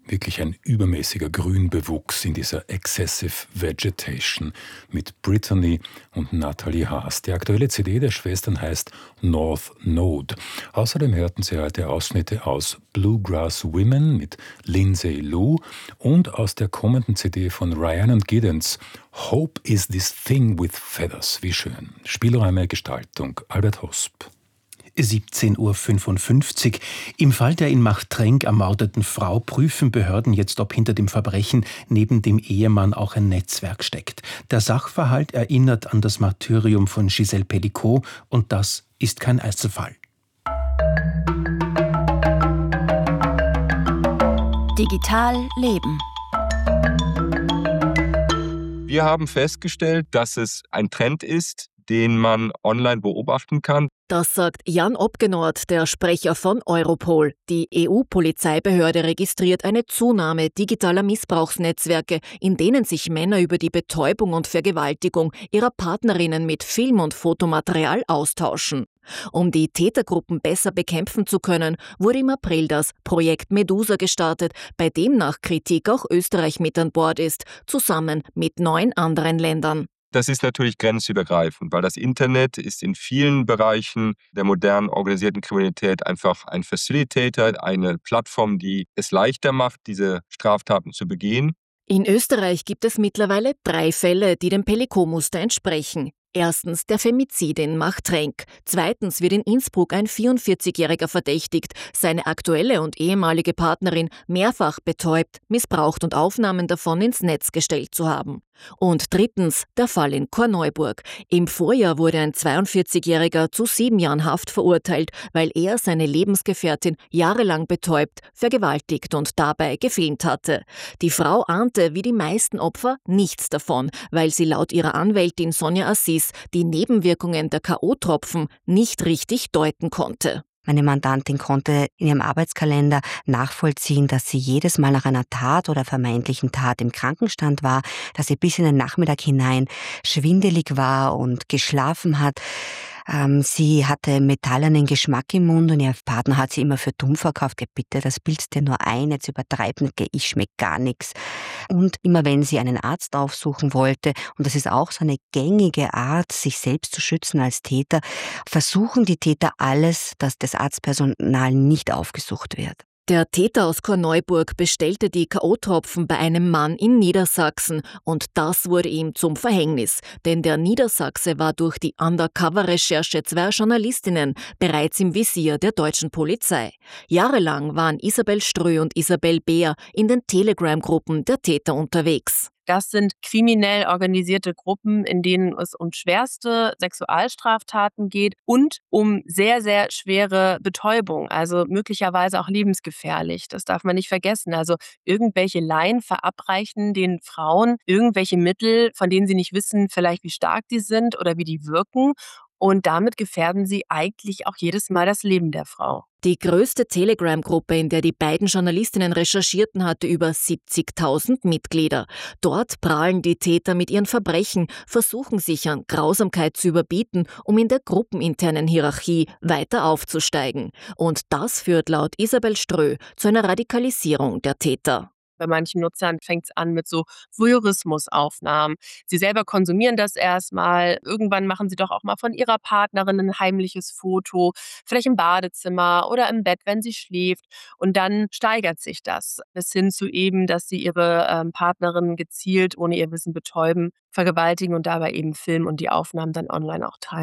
wirklich ein übermäßiger Grünbewuchs in dieser Excessive Vegetation mit Brittany und Natalie Haas. Die aktuelle CD der Schwestern heißt North Node. Außerdem hörten Sie heute Ausschnitte aus Bluegrass Women mit Lindsay Lou und aus der kommenden CD von Rhiannon Giddens Hope is this thing with feathers. Wie schön. Spielräume, Gestaltung, Albert Hosp. 17:55 Uhr. Im Fall der in Machtrenk ermordeten Frau prüfen Behörden jetzt, ob hinter dem Verbrechen neben dem Ehemann auch ein Netzwerk steckt. Der Sachverhalt erinnert an das Martyrium von Gisèle Pelicot und das ist kein Einzelfall. Digital leben. Wir haben festgestellt, dass es ein Trend ist, den man online beobachten kann. Das sagt Jan Opgenord, der Sprecher von Europol. Die EU-Polizeibehörde registriert eine Zunahme digitaler Missbrauchsnetzwerke, in denen sich Männer über die Betäubung und Vergewaltigung ihrer Partnerinnen mit Film- und Fotomaterial austauschen. Um die Tätergruppen besser bekämpfen zu können, wurde im April das Projekt Medusa gestartet, bei dem nach Kritik auch Österreich mit an Bord ist, zusammen mit 9 anderen Ländern. Das ist natürlich grenzübergreifend, weil das Internet ist in vielen Bereichen der modernen organisierten Kriminalität einfach ein Facilitator, eine Plattform, die es leichter macht, diese Straftaten zu begehen. In Österreich gibt es mittlerweile 3 Fälle, die dem Pelicot-Muster entsprechen. Erstens der Femizid in Machtrenk. Zweitens wird in Innsbruck ein 44-Jähriger verdächtigt, seine aktuelle und ehemalige Partnerin mehrfach betäubt, missbraucht und Aufnahmen davon ins Netz gestellt zu haben. Und drittens der Fall in Korneuburg. Im Vorjahr wurde ein 42-Jähriger zu 7 Jahren Haft verurteilt, weil er seine Lebensgefährtin jahrelang betäubt, vergewaltigt und dabei gefilmt hatte. Die Frau ahnte, wie die meisten Opfer, nichts davon, weil sie laut ihrer Anwältin Sonja Assis die Nebenwirkungen der K.O.-Tropfen nicht richtig deuten konnte. Meine Mandantin konnte in ihrem Arbeitskalender nachvollziehen, dass sie jedes Mal nach einer Tat oder vermeintlichen Tat im Krankenstand war, dass sie bis in den Nachmittag hinein schwindelig war und geschlafen hat. Sie hatte metallenen Geschmack im Mund und ihr Partner hat sie immer für dumm verkauft. Ja, bitte, das bildest dir nur ein, jetzt übertreib nicht, ich schmeck gar nichts. Und immer wenn sie einen Arzt aufsuchen wollte, und das ist auch so eine gängige Art, sich selbst zu schützen als Täter, versuchen die Täter alles, dass das Arztpersonal nicht aufgesucht wird. Der Täter aus Korneuburg bestellte die K.O.-Tropfen bei einem Mann in Niedersachsen und das wurde ihm zum Verhängnis, denn der Niedersachse war durch die Undercover-Recherche 2 Journalistinnen bereits im Visier der deutschen Polizei. Jahrelang waren Isabel Strö und Isabel Beer in den Telegram-Gruppen der Täter unterwegs. Das sind kriminell organisierte Gruppen, in denen es um schwerste Sexualstraftaten geht und um sehr, sehr schwere Betäubung, also möglicherweise auch lebensgefährlich. Das darf man nicht vergessen. Also irgendwelche Laien verabreichen den Frauen irgendwelche Mittel, von denen sie nicht wissen, vielleicht wie stark die sind oder wie die wirken. Und damit gefährden sie eigentlich auch jedes Mal das Leben der Frau. Die größte Telegram-Gruppe, in der die beiden Journalistinnen recherchierten, hatte über 70.000 Mitglieder. Dort prahlen die Täter mit ihren Verbrechen, versuchen sich an Grausamkeit zu überbieten, um in der gruppeninternen Hierarchie weiter aufzusteigen. Und das führt laut Isabel Strö zu einer Radikalisierung der Täter. Bei manchen Nutzern fängt es an mit so Voyeurismusaufnahmen. Sie selber konsumieren das erstmal. Irgendwann machen sie doch auch mal von ihrer Partnerin ein heimliches Foto, vielleicht im Badezimmer oder im Bett, wenn sie schläft. Und dann steigert sich das bis hin zu eben, dass sie ihre Partnerin gezielt ohne ihr Wissen betäuben, vergewaltigen und dabei eben filmen und die Aufnahmen dann online auch teilen.